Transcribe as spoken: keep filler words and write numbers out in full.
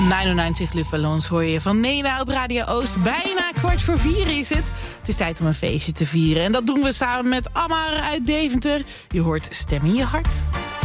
negenennegentig Le Ballons hoor je van Nena op Radio Oost. Bijna kwart voor vier is het. Het is tijd om een feestje te vieren. En dat doen we samen met Ammar uit Deventer. Je hoort Stem in je hart.